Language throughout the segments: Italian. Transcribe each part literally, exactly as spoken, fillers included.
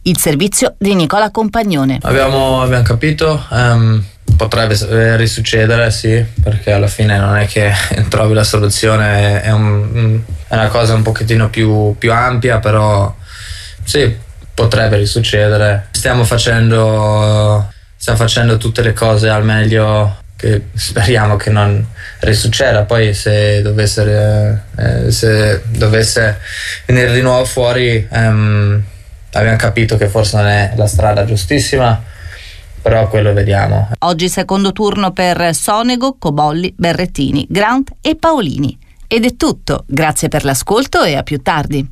Il servizio di Nicola Compagnone. Abbiamo, abbiamo capito, um, potrebbe risuccedere, sì, perché alla fine non è che trovi la soluzione, è, un, è una cosa un pochettino più, più ampia, però sì, potrebbe risuccedere. Stiamo facendo, stiamo facendo tutte le cose al meglio, che speriamo che non risucceda. Poi se dovesse, eh, se dovesse venire di nuovo fuori, um, abbiamo capito che forse non è la strada giustissima, però quello vediamo. Oggi secondo turno per Sonego, Cobolli, Berrettini, Grant e Paolini. Ed è tutto, grazie per l'ascolto e a più tardi.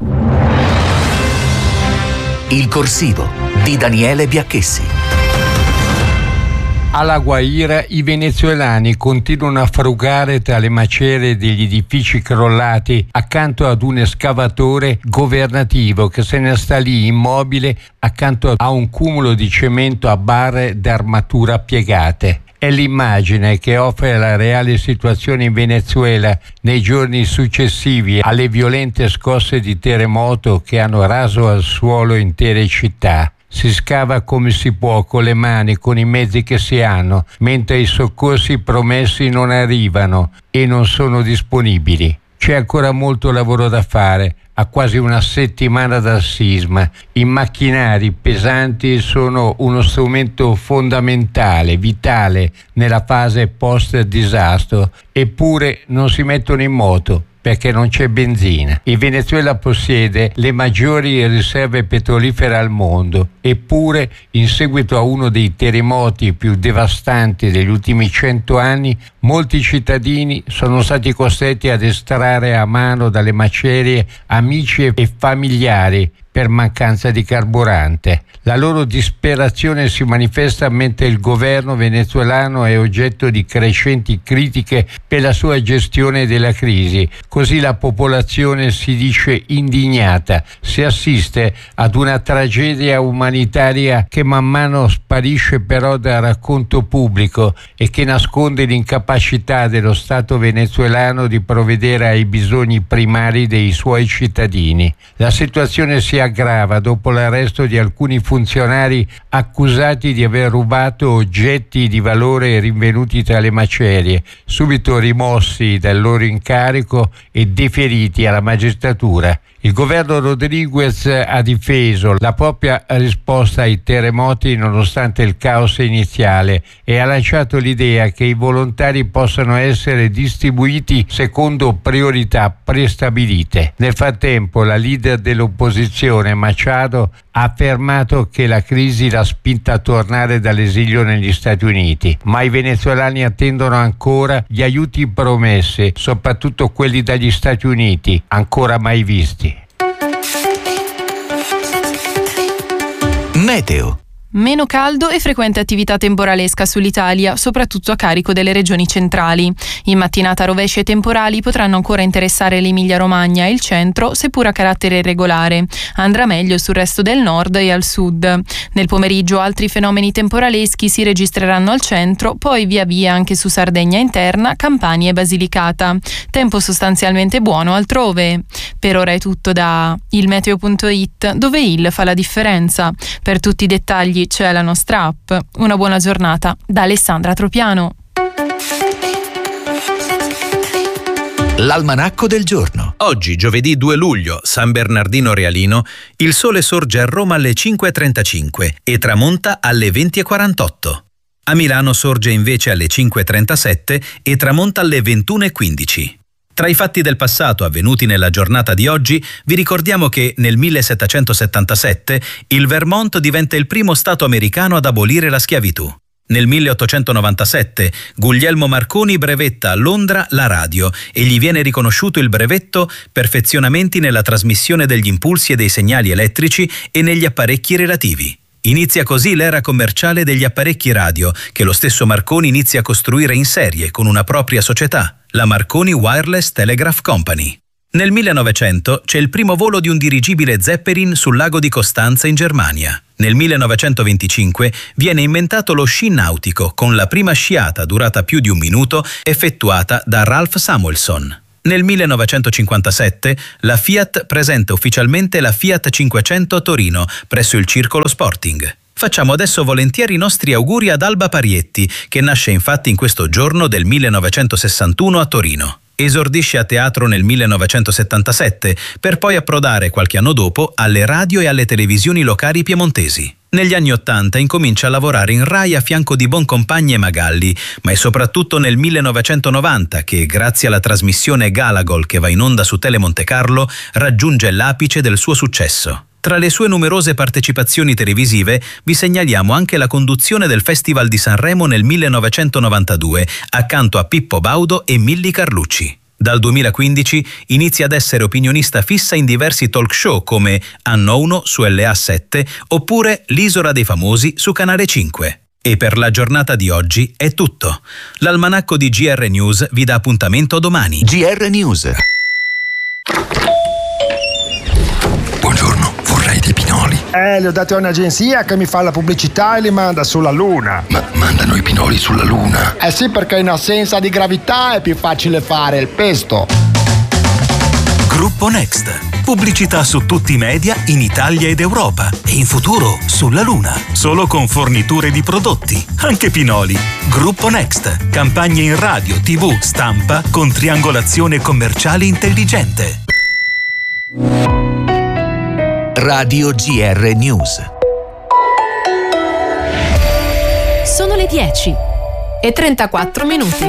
Il corsivo di Daniele Biacchessi. Alla Guaira i venezuelani continuano a frugare tra le macerie degli edifici crollati accanto ad un escavatore governativo che se ne sta lì immobile accanto a un cumulo di cemento a barre d'armatura piegate. È l'immagine che offre la reale situazione in Venezuela nei giorni successivi alle violente scosse di terremoto che hanno raso al suolo intere città. Si scava come si può con le mani, con i mezzi che si hanno, mentre i soccorsi promessi non arrivano e non sono disponibili. C'è ancora molto lavoro da fare, a quasi una settimana dal sisma. I macchinari pesanti sono uno strumento fondamentale, vitale nella fase post-disastro, eppure non si mettono in moto perché non c'è benzina. Il Venezuela possiede le maggiori riserve petrolifere al mondo, eppure in seguito a uno dei terremoti più devastanti degli ultimi cento anni, molti cittadini sono stati costretti ad estrarre a mano dalle macerie amici e familiari per mancanza di carburante. La loro disperazione si manifesta mentre il governo venezuelano è oggetto di crescenti critiche per la sua gestione della crisi. Così la popolazione si dice indignata. Si assiste ad una tragedia umanitaria che man mano sparisce però dal racconto pubblico e che nasconde l'incapacità dello Stato venezuelano di provvedere ai bisogni primari dei suoi cittadini. La situazione si aggrava dopo l'arresto di alcuni funzionari accusati di aver rubato oggetti di valore rinvenuti tra le macerie, subito rimossi dal loro incarico e deferiti alla magistratura. Il governo Rodriguez ha difeso la propria risposta ai terremoti nonostante il caos iniziale e ha lanciato l'idea che i volontari possano essere distribuiti secondo priorità prestabilite. Nel frattempo, la leader dell'opposizione, Machado, ha affermato che la crisi l'ha spinta a tornare dall'esilio negli Stati Uniti, ma i venezuelani attendono ancora gli aiuti promessi, soprattutto quelli dagli Stati Uniti, ancora mai visti. Meteo. Meno caldo e frequente attività temporalesca sull'Italia, soprattutto a carico delle regioni centrali. In mattinata rovesci e temporali potranno ancora interessare l'Emilia-Romagna e il centro, seppur a carattere irregolare. Andrà meglio sul resto del nord e al sud. Nel pomeriggio altri fenomeni temporaleschi si registreranno al centro, poi via via anche su Sardegna interna, Campania e Basilicata. Tempo sostanzialmente buono altrove. Per ora è tutto da il meteo punto it, dove il fa la differenza. Per tutti i dettagli c'è la nostra app. Una buona giornata da Alessandra Tropiano. L'almanacco del giorno. Oggi, giovedì due luglio, San Bernardino Realino, il sole sorge a Roma alle cinque e trentacinque e tramonta alle venti e quarantotto. A Milano sorge invece alle cinque e trentasette e tramonta alle ventuno e quindici. Tra i fatti del passato avvenuti nella giornata di oggi, vi ricordiamo che nel millesettecentosettantasette il Vermont diventa il primo stato americano ad abolire la schiavitù. Nel milleottocentonovantasette Guglielmo Marconi brevetta a Londra la radio e gli viene riconosciuto il brevetto Perfezionamenti nella trasmissione degli impulsi e dei segnali elettrici e negli apparecchi relativi. Inizia così l'era commerciale degli apparecchi radio, che lo stesso Marconi inizia a costruire in serie con una propria società, la Marconi Wireless Telegraph Company. Nel millenovecento c'è il primo volo di un dirigibile Zeppelin sul lago di Costanza in Germania. Nel millenovecentoventicinque viene inventato lo sci nautico, con la prima sciata durata più di un minuto effettuata da Ralph Samuelson. Nel millenovecentocinquantasette la Fiat presenta ufficialmente la Fiat cinquecento a Torino, presso il Circolo Sporting. Facciamo adesso volentieri i nostri auguri ad Alba Parietti, che nasce infatti in questo giorno del millenovecentosessantuno a Torino. Esordisce a teatro nel millenovecentosettantasette, per poi approdare qualche anno dopo alle radio e alle televisioni locali piemontesi. Negli anni Ottanta incomincia a lavorare in Rai a fianco di Boncompagni e Magalli, ma è soprattutto nel millenovecentonovanta che, grazie alla trasmissione Galagol che va in onda su Tele Monte Carlo, raggiunge l'apice del suo successo. Tra le sue numerose partecipazioni televisive vi segnaliamo anche la conduzione del Festival di Sanremo nel millenovecentonovantadue, accanto a Pippo Baudo e Milly Carlucci. Dal duemilaquindici inizia ad essere opinionista fissa in diversi talk show come Anno uno su L A sette oppure L'Isola dei Famosi su Canale cinque. E per la giornata di oggi è tutto. L'almanacco di G R News vi dà appuntamento domani. G R News. Buongiorno, vorrei dei pinoli. Eh, li ho dati a un'agenzia che mi fa la pubblicità e li manda sulla Luna. Ma mandano i pinoli sulla Luna? Eh sì, perché in assenza di gravità è più facile fare il pesto. Gruppo Next. Pubblicità su tutti i media in Italia ed Europa e in futuro sulla Luna. Solo con forniture di prodotti, anche pinoli. Gruppo Next. Campagne in radio, tivù, stampa con triangolazione commerciale intelligente. Radio G R News. Sono le dieci e trentaquattro minuti.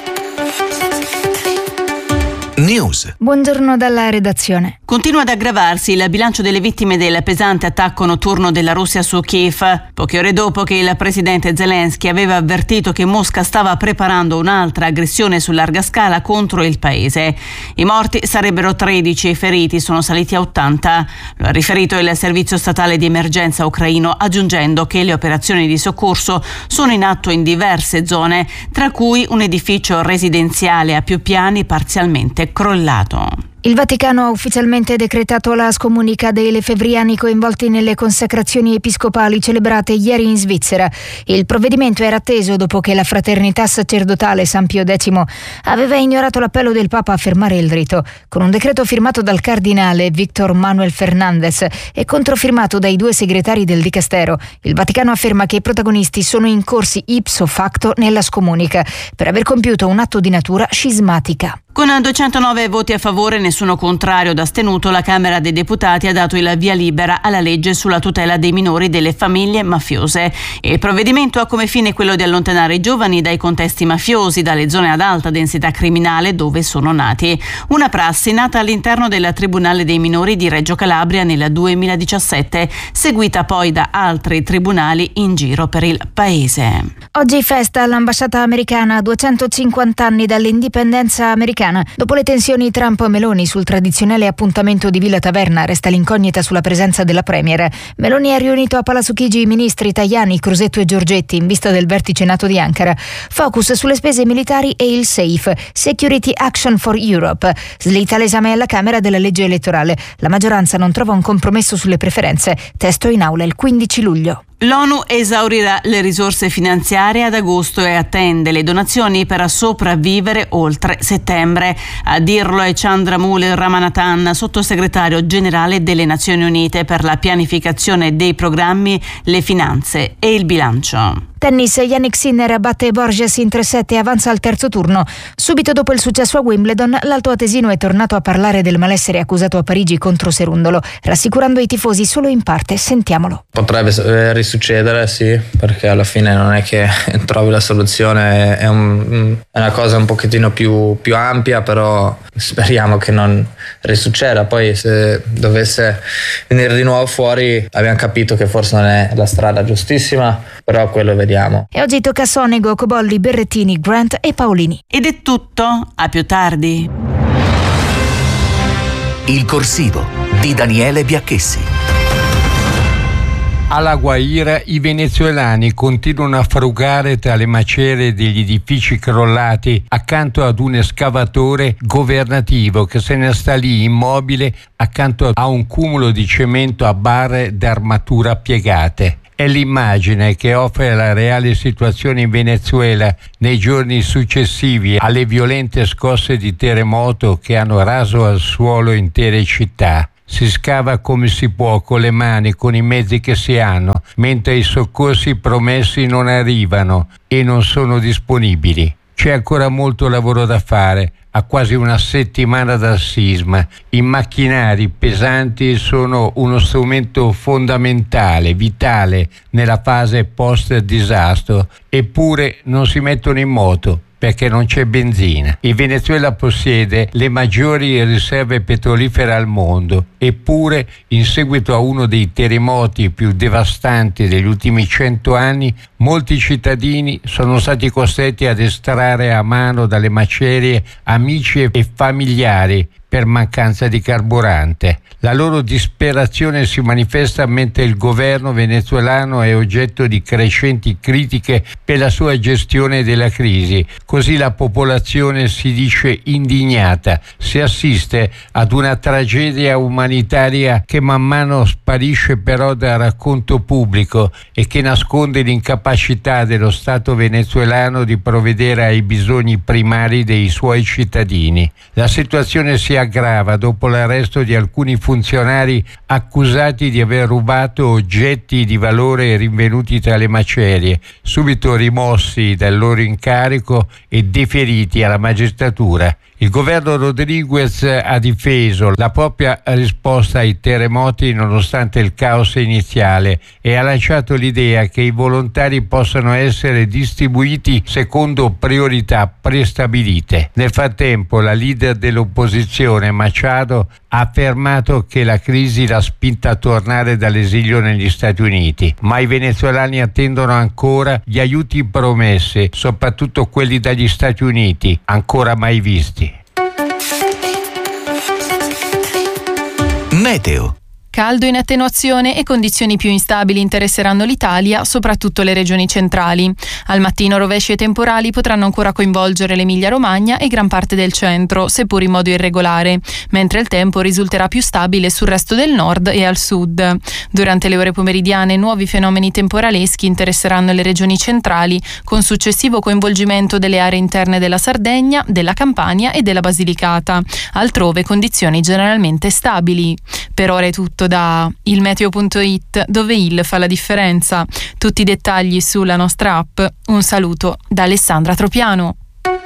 News. Buongiorno dalla redazione. Continua ad aggravarsi il bilancio delle vittime del pesante attacco notturno della Russia su Kiev, poche ore dopo che il presidente Zelensky aveva avvertito che Mosca stava preparando un'altra aggressione su larga scala contro il paese. I morti sarebbero tredici e i feriti sono saliti a ottanta. Lo ha riferito il servizio statale di emergenza ucraino, aggiungendo che le operazioni di soccorso sono in atto in diverse zone, tra cui un edificio residenziale a più piani parzialmente crollato. Il Vaticano ha ufficialmente decretato la scomunica dei lefebvriani coinvolti nelle consacrazioni episcopali celebrate ieri in Svizzera. Il provvedimento era atteso dopo che la fraternità sacerdotale San Pio X aveva ignorato l'appello del Papa a fermare il rito. Con un decreto firmato dal cardinale Víctor Manuel Fernández e controfirmato dai due segretari del Dicastero, il Vaticano afferma che i protagonisti sono incorsi ipso facto nella scomunica per aver compiuto un atto di natura scismatica. Con duecentonove voti a favore e nessuno contrario ed astenuto, la Camera dei Deputati ha dato il via libera alla legge sulla tutela dei minori delle famiglie mafiose. Il provvedimento ha come fine quello di allontanare i giovani dai contesti mafiosi, dalle zone ad alta densità criminale dove sono nati. Una prassi nata all'interno del Tribunale dei minori di Reggio Calabria nel duemiladiciassette, seguita poi da altri tribunali in giro per il paese. Oggi festa l'ambasciata americana a duecentocinquanta anni dall'indipendenza americana. Dopo le tensioni Trump-Meloni sul tradizionale appuntamento di Villa Taverna, resta l'incognita sulla presenza della Premier. Meloni ha riunito a Palazzo Chigi i ministri Tajani, Crosetto e Giorgetti in vista del vertice NATO di Ankara. Focus sulle spese militari e il SAFE, Security Action for Europe. Slitta l'esame alla Camera della legge elettorale. La maggioranza non trova un compromesso sulle preferenze. Testo in aula il quindici luglio. L'ONU esaurirà le risorse finanziarie ad agosto e attende le donazioni per sopravvivere oltre settembre. A dirlo è Chandramouli Ramanathan, sottosegretario generale delle Nazioni Unite per la pianificazione dei programmi, le finanze e il bilancio. Tennis, Jannik Sinner batte Borges in tre sette e avanza al terzo turno. Subito dopo il successo a Wimbledon, l'altoatesino è tornato a parlare del malessere accusato a Parigi contro Serundolo, rassicurando i tifosi solo in parte. Sentiamolo. Potrebbe risuccedere, sì, perché alla fine non è che trovi la soluzione, è, un, è una cosa un pochettino più, più ampia, però speriamo che non risucceda. Poi se dovesse venire di nuovo fuori, abbiamo capito che forse non è la strada giustissima, però quello vediamo. E oggi tocca a Sonego, Cobolli, Berrettini, Grant e Paolini. Ed è tutto, a più tardi. Il corsivo di Daniele Biacchessi. Alla Guaira i venezuelani continuano a frugare tra le macerie degli edifici crollati accanto ad un escavatore governativo che se ne sta lì immobile accanto a un cumulo di cemento a barre d'armatura piegate. È l'immagine che offre la reale situazione in Venezuela nei giorni successivi alle violente scosse di terremoto che hanno raso al suolo intere città. Si scava come si può con le mani, con i mezzi che si hanno, mentre i soccorsi promessi non arrivano e non sono disponibili. C'è ancora molto lavoro da fare, a quasi una settimana dal sisma. I macchinari pesanti sono uno strumento fondamentale, vitale nella fase post-disastro, eppure non si mettono in moto perché non c'è benzina. Il Venezuela possiede le maggiori riserve petrolifere al mondo, eppure in seguito a uno dei terremoti più devastanti degli ultimi cento anni, molti cittadini sono stati costretti ad estrarre a mano dalle macerie amici e familiari per mancanza di carburante. La loro disperazione si manifesta mentre il governo venezuelano è oggetto di crescenti critiche per la sua gestione della crisi. Così la popolazione si dice indignata. Si assiste ad una tragedia umanitaria che man mano sparisce però dal racconto pubblico e che nasconde l'incapacità dello Stato venezuelano di provvedere ai bisogni primari dei suoi cittadini. La situazione si aggrava dopo l'arresto di alcuni funzionari accusati di aver rubato oggetti di valore rinvenuti tra le macerie, subito rimossi dal loro incarico e deferiti alla magistratura. Il governo Rodriguez ha difeso la propria risposta ai terremoti nonostante il caos iniziale e ha lanciato l'idea che i volontari possano essere distribuiti secondo priorità prestabilite. Nel frattempo, la leader dell'opposizione, Machado, ha affermato che la crisi l'ha spinta a tornare dall'esilio negli Stati Uniti, ma i venezuelani attendono ancora gli aiuti promessi, soprattutto quelli dagli Stati Uniti, ancora mai visti. Meteo. Caldo in attenuazione e condizioni più instabili interesseranno l'Italia, soprattutto le regioni centrali. Al mattino rovesci e temporali potranno ancora coinvolgere l'Emilia-Romagna e gran parte del centro, seppur in modo irregolare, mentre il tempo risulterà più stabile sul resto del nord e al sud. Durante le ore pomeridiane nuovi fenomeni temporaleschi interesseranno le regioni centrali, con successivo coinvolgimento delle aree interne della Sardegna, della Campania e della Basilicata. Altrove condizioni generalmente stabili. Per ora è tutto da ilmeteo punto it, dove il fa la differenza. Tutti i dettagli sulla nostra app. Un saluto da Alessandra Tropiano.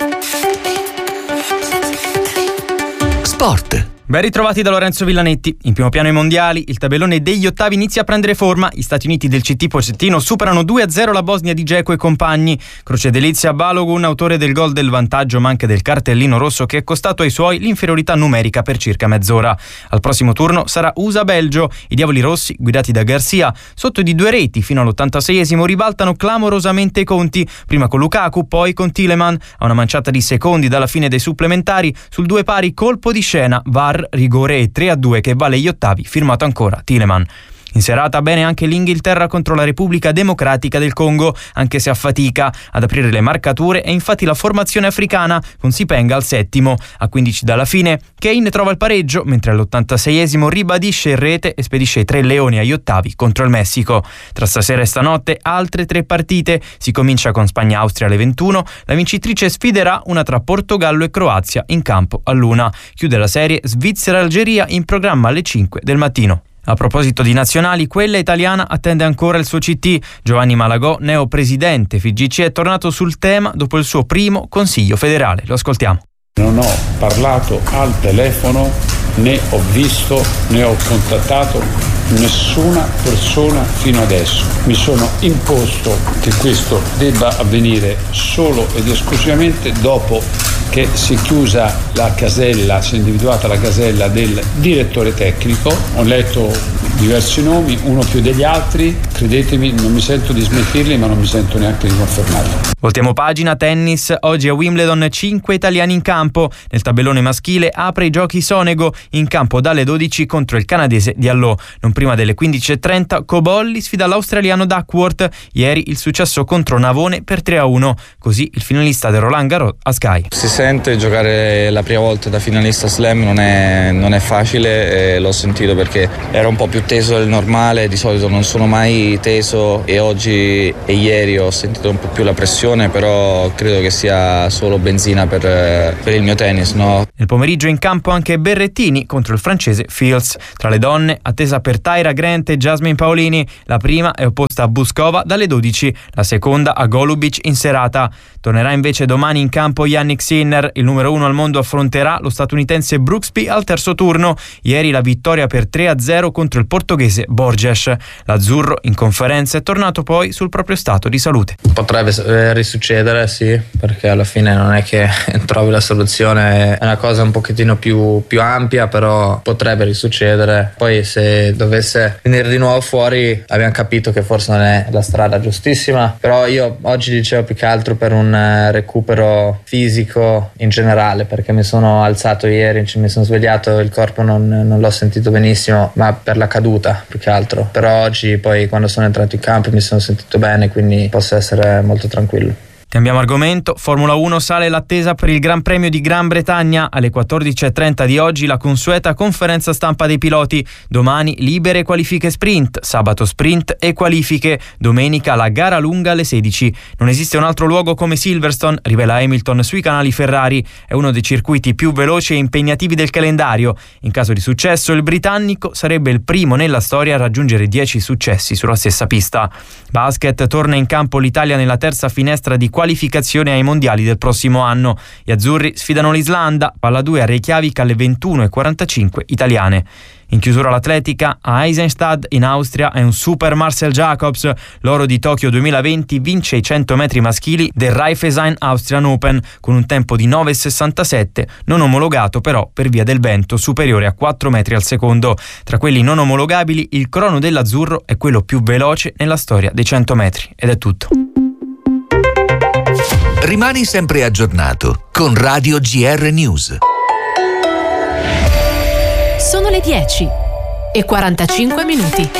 Sport. Ben ritrovati da Lorenzo Villanetti. In primo piano ai mondiali, il tabellone degli ottavi inizia a prendere forma. Gli Stati Uniti del C T Pochettino superano due a zero la Bosnia di Dzeko e compagni. Croce delizia Balogun, autore del gol del vantaggio ma anche del cartellino rosso che è costato ai suoi l'inferiorità numerica per circa mezz'ora. Al prossimo turno sarà U S A-Belgio. I diavoli rossi, guidati da Garcia, sotto di due reti fino all'ottantaseiesimo ribaltano clamorosamente i conti, prima con Lukaku, poi con Tielemans. A una manciata di secondi dalla fine dei supplementari, sul due pari colpo di scena, V A R, rigore e tre a due che vale gli ottavi, firmato ancora Tielemans. In serata bene anche l'Inghilterra contro la Repubblica Democratica del Congo, anche se a fatica. Ad aprire le marcature è infatti la formazione africana, con Sipenga al settimo. A quindici dalla fine, Kane trova il pareggio, mentre all'ottantaseiesimo ribadisce in rete e spedisce i tre leoni agli ottavi contro il Messico. Tra stasera e stanotte altre tre partite. Si comincia con Spagna-Austria alle ventuno. La vincitrice sfiderà una tra Portogallo e Croazia in campo all'una. Chiude la serie Svizzera-Algeria in programma alle cinque del mattino. A proposito di nazionali, quella italiana attende ancora il suo C T. Giovanni Malagò, neo presidente F I G C, è tornato sul tema dopo il suo primo consiglio federale. Lo ascoltiamo. Non ho parlato al telefono, né ho visto, né ho contattato nessuna persona fino adesso. Mi sono imposto che questo debba avvenire solo ed esclusivamente dopo che si è chiusa la casella, si è individuata la casella del direttore tecnico. Ho letto diversi nomi, uno più degli altri. Credetemi, non mi sento di smentirli, ma non mi sento neanche di confermarli. Voltiamo pagina, tennis. Oggi a Wimbledon cinque italiani in campo. Nel tabellone maschile apre i giochi Sonego, in campo dalle dodici contro il canadese Diallo. Non prima delle quindici e trenta Cobolli sfida l'australiano Duckworth. Ieri il successo contro Navone per tre a uno. Così il finalista del Roland Garros a Sky. Si sente, giocare la prima volta da finalista slam non è, non è facile, e l'ho sentito perché ero un po' più teso del normale, di solito non sono mai teso e oggi e ieri ho sentito un po' più la pressione, però credo che sia solo benzina per, per il mio tennis, no? Nel pomeriggio in campo anche Berrettini contro il francese Fields. Tra le donne, attesa per Tyra Grant e Jasmine Paolini, la prima è opposta a Buskova dalle dodici, la seconda a Golubic in serata. Tornerà invece domani in campo Jannik Sinner, il numero uno al mondo affronterà lo statunitense Brooksby al terzo turno. Ieri la vittoria per tre a zero contro il portoghese Borges. L'azzurro in conferenza è tornato poi sul proprio stato di salute. Potrebbe eh, risuccedere, sì, perché alla fine non è che trovi la soluzione, è una cosa un pochettino più, più ampia, però potrebbe risuccedere. Poi se dovesse venire di nuovo fuori abbiamo capito che forse non è la strada giustissima, però io oggi dicevo più che altro per un recupero fisico in generale, perché mi sono alzato ieri, mi sono svegliato, il corpo non, non l'ho sentito benissimo, ma per la caduta più che altro. Però oggi poi quando sono entrato in campo mi sono sentito bene, quindi posso essere molto tranquillo. Cambiamo argomento. Formula uno, sale l'attesa per il Gran Premio di Gran Bretagna. Alle quattordici e trenta di oggi la consueta conferenza stampa dei piloti. Domani libere qualifiche sprint, sabato sprint e qualifiche, domenica la gara lunga alle sedici. Non esiste un altro luogo come Silverstone, rivela Hamilton sui canali Ferrari. È uno dei circuiti più veloci e impegnativi del calendario. In caso di successo, il britannico sarebbe il primo nella storia a raggiungere dieci successi sulla stessa pista. Basket, torna in campo l'Italia nella terza finestra di qualificazione ai mondiali del prossimo anno. Gli azzurri sfidano l'Islanda, palla due a Reykjavik alle ventuno e quarantacinque italiane. In chiusura l'atletica, a Eisenstadt in Austria è un super Marcel Jacobs. L'oro di Tokyo duemilaventi vince i cento metri maschili del Raiffeisen Austrian Open con un tempo di nove virgola sessantasette, non omologato però per via del vento superiore a quattro metri al secondo. Tra quelli non omologabili, il crono dell'azzurro è quello più veloce nella storia dei cento metri. Ed è tutto. Rimani sempre aggiornato con Radio G R News. Sono le dieci e quarantacinque minuti.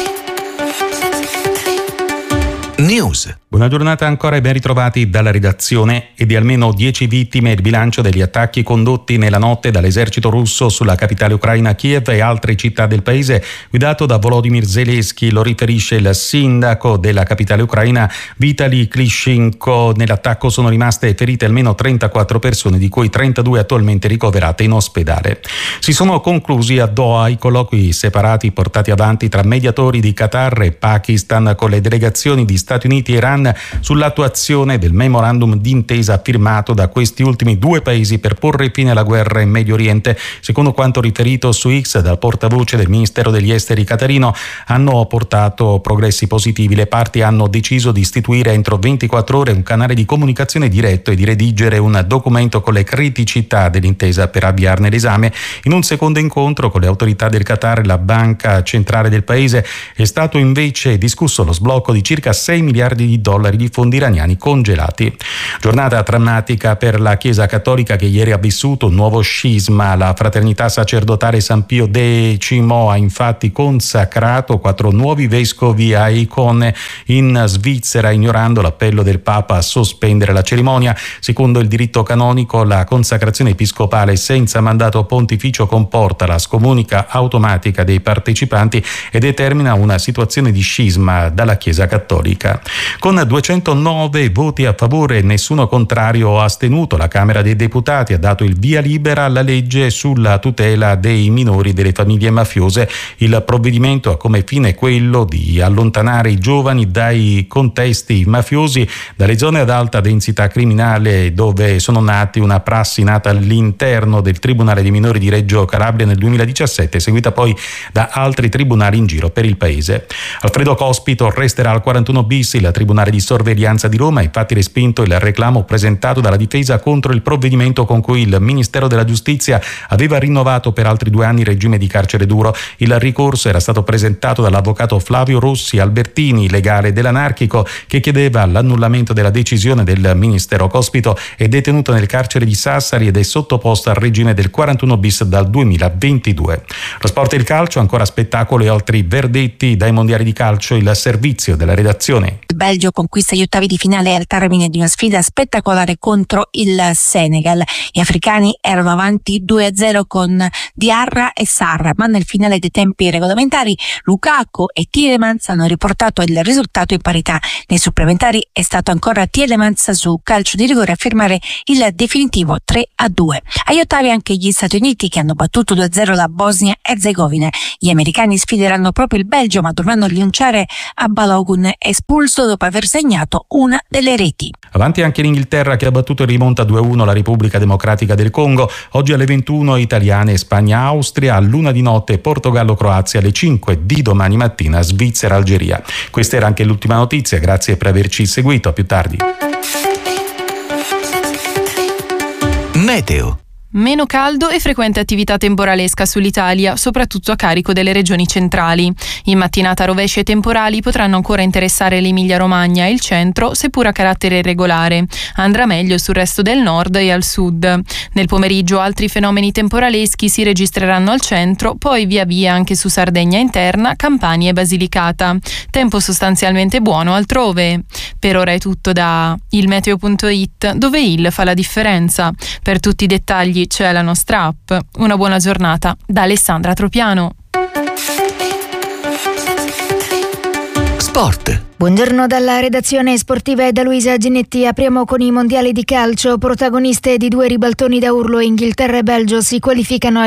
News. Buona giornata ancora e ben ritrovati dalla redazione. E di almeno dieci vittime il bilancio degli attacchi condotti nella notte dall'esercito russo sulla capitale ucraina Kiev e altre città del paese, guidato da Volodymyr Zelensky, lo riferisce il sindaco della capitale ucraina Vitaly Klitschko. Nell'attacco sono rimaste ferite almeno trentaquattro persone, di cui trentadue attualmente ricoverate in ospedale. Si sono conclusi a Doha i colloqui separati portati avanti tra mediatori di Qatar e Pakistan con le delegazioni di Stati Uniti e Iran sull'attuazione del memorandum d'intesa firmato da questi ultimi due paesi per porre fine alla guerra in Medio Oriente. Secondo quanto riferito su X dal portavoce del Ministero degli Esteri qatarino, hanno portato progressi positivi. Le parti hanno deciso di istituire entro ventiquattro ore un canale di comunicazione diretto e di redigere un documento con le criticità dell'intesa per avviarne l'esame. In un secondo incontro con le autorità del Qatar e la banca centrale del paese è stato invece discusso lo sblocco di circa sei miliardi di dollari di fondi iraniani congelati. Giornata drammatica per la Chiesa Cattolica, che ieri ha vissuto un nuovo scisma. La fraternità sacerdotale San Pio X ha infatti consacrato quattro nuovi vescovi a icone in Svizzera, ignorando l'appello del Papa a sospendere la cerimonia. Secondo il diritto canonico, la consacrazione episcopale senza mandato pontificio comporta la scomunica automatica dei partecipanti e determina una situazione di scisma dalla Chiesa Cattolica. Con duecentonove voti a favore e nessuno contrario o astenuto, la Camera dei Deputati ha dato il via libera alla legge sulla tutela dei minori delle famiglie mafiose. Il provvedimento ha come fine quello di allontanare i giovani dai contesti mafiosi, dalle zone ad alta densità criminale dove sono nati, una prassi nata all'interno del Tribunale dei minori di Reggio Calabria nel duemiladiciassette, seguita poi da altri tribunali in giro per il paese. Alfredo Cospito resterà al quarantuno bis. Il Tribunale di Sorveglianza di Roma ha infatti respinto il reclamo presentato dalla difesa contro il provvedimento con cui il Ministero della Giustizia aveva rinnovato per altri due anni il regime di carcere duro. Il ricorso era stato presentato dall'avvocato Flavio Rossi Albertini, legale dell'anarchico, che chiedeva l'annullamento della decisione del Ministero. Cospito è detenuto nel carcere di Sassari ed è sottoposto al regime del quarantuno bis dal duemilaventidue. Lo sport e il calcio, ancora spettacolo e altri verdetti dai mondiali di calcio. Il servizio della redazione Il Belgio conquista gli ottavi di finale al termine di una sfida spettacolare contro il Senegal. Gli africani erano avanti due a zero con Diarra e Sarr, ma nel finale dei tempi regolamentari Lukaku e Tielemans hanno riportato il risultato in parità. Nei supplementari è stato ancora Tielemans su calcio di rigore a firmare il definitivo tre a due. Agli ottavi anche gli Stati Uniti, che hanno battuto due a zero la Bosnia-Erzegovina. Gli americani sfideranno proprio il Belgio, ma dovranno rinunciare a Balogun, espulso dopo aver segnato una delle reti. Avanti anche l'Inghilterra, che ha battuto in rimonta due a uno la Repubblica Democratica del Congo. Oggi alle ventuno Italiane e Spagna-Austria, a luna di notte Portogallo-Croazia, alle cinque di domani mattina Svizzera-Algeria. Questa era anche l'ultima notizia, grazie per averci seguito, a più tardi. Meteo. Meno caldo e frequente attività temporalesca sull'Italia, soprattutto a carico delle regioni centrali. In mattinata rovesci e temporali potranno ancora interessare l'Emilia-Romagna e il centro, seppur a carattere irregolare. Andrà meglio sul resto del nord e al sud. Nel pomeriggio altri fenomeni temporaleschi si registreranno al centro, poi via via anche su Sardegna interna, Campania e Basilicata. Tempo sostanzialmente buono altrove. Per ora è tutto da il meteo punto it, dove il fa la differenza. Per tutti i dettagli c'è la nostra app. Una buona giornata da Alessandra Tropiano. Sport. Buongiorno dalla redazione sportiva e da Luisa Ginetti. Apriamo con i mondiali di calcio. Protagoniste di due ribaltoni da urlo, Inghilterra e Belgio si qualificano